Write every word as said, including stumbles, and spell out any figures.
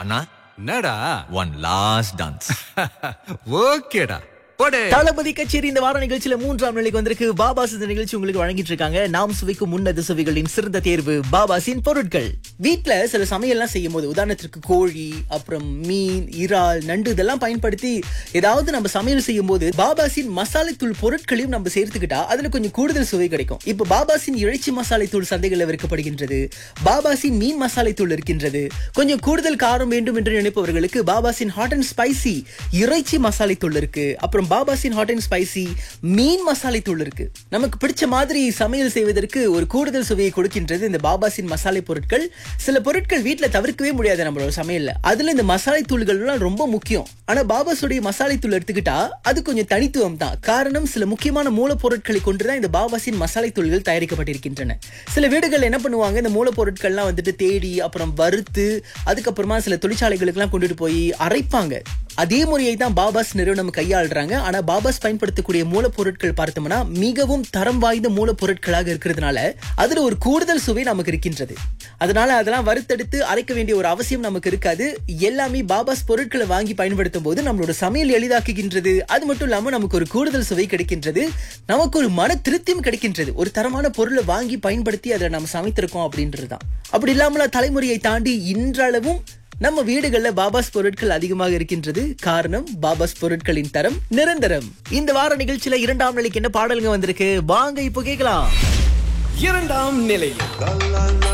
அண்ணா என்னடா one last dance. ஓகேடா போடே. தளபதி கச்சேரி இந்த வார நிகழ்ச்சியில மூன்றாம் நிலைக்கு வந்திருக்கு. பாபாஸ் இந்த நிகழ்ச்சி உங்களுக்கு வழங்கிட்டு இருக்காங்க. நாம் சுவைக்கும் முன்னது சுவைகளின் சிறந்த தேர்வு பாபாஸின் பொருட்கள். வீட்டுல சில சமையல்லாம் செய்யும் போது, உதாரணத்திற்கு கோழி, அப்புறம் மீன், இறால், நண்டு இதெல்லாம் பயன்படுத்தி ஏதாவது நம்ம சமையல் செய்யும் போது பாபாஸின் மசாலை தூள் பொருட்களையும் நம்ம சேர்த்துக்கிட்டா அதுல கொஞ்சம் கூடுதல் சுவை கிடைக்கும். இப்ப பாபாஸின் இறைச்சி மசாலை தூள் சந்தைகளில் விற்கப்படுகின்றது. பாபாஸின் மீன் மசாலை தூள் இருக்கின்றது. கொஞ்சம் கூடுதல் காரம் வேண்டும் என்று நினைப்பவர்களுக்கு பாபாஸின் ஹாட் அண்ட் ஸ்பைசி இறைச்சி மசாலை தூள் இருக்கு. அப்புறம் பாபாஸின் ஹாட் அண்ட் ஸ்பைசி மீன் மசாலை தூள் இருக்கு. நமக்கு பிடிச்ச மாதிரி சமையல் செய்வதற்கு ஒரு கூடுதல் சுவையை கொடுக்கின்றது இந்த பாபாஸின் மசாலை பொருட்கள். சில பொருட்கள் வீட்டுல தவிர்க்கவே முடியாது நம்மளோட சமையல்ல. அதுல இந்த மசாலை தூள்கள் எல்லாம் ரொம்ப முக்கியம். ஆனா பாபாஸுடைய மசாலை தூள் எடுத்துக்கிட்டா அது கொஞ்சம் தனித்துவம் தான். காரணம், சில முக்கியமான மூலப்பொருட்களை கொண்டுதான் இந்த பாபாஸின் மசாலை தூள்கள் தயாரிக்கப்பட்டிருக்கின்றன. சில வீடுகள் என்ன பண்ணுவாங்க, இந்த மூலப்பொருட்கள்லாம் வந்துட்டு தேடி அப்புறம் வறுத்து அதுக்கப்புறமா சில தொழிற்சாலைகளுக்கு எல்லாம் கொண்டுட்டு போய் அரைப்பாங்க. அதே முறையை தான் பாபாஸ் நிறுவனம் கையாளுறாங்க. ஆனா பாபாஸ் பயன்படுத்தக்கூடிய மூலப்பொருட்கள் பார்த்தோம்னா மிகவும் தரம் வாய்ந்த மூலப்பொருட்களாக இருக்கிறதுனால அதுல ஒரு கூடுதல் சுவை நமக்கு இருக்கின்றது. அதனால அதெல்லாம் வறுத்தெடுத்து அரைக்க வேண்டிய ஒரு அவசியம் நமக்கு இருக்காது. எல்லாமே பாபாஸ் பொருட்களை வாங்கி பயன்படுத்தும் போது நம்மளோட சமையல் எளிதாக்குகின்றது. அது மட்டும் இல்லாம நமக்கு ஒரு கூடுதல் சுவை கிடைக்கின்றது. நமக்கு ஒரு மன திருப்தியும் கிடைக்கின்றது. ஒரு தரமான பொருளை வாங்கி பயன்படுத்தி அதை நம்ம சமைத்திருக்கோம் அப்படின்றதுதான். அப்படி இல்லாமல தலைமுறையை தாண்டி இன்றளவும் நம்ம வீடுகள்ல பாபாஸ் பொருட்கள் அதிகமாக இருக்கின்றது. காரணம், பாபாஸ் பொருட்களின் தரம் நிரந்தரம். இந்த வார நிகழ்ச்சியில இரண்டாம் நிலைக்கு என்ன பாடலுங்க வந்திருக்கு, வாங்க இப்போ கேட்கலாம். இரண்டாம் நிலையில்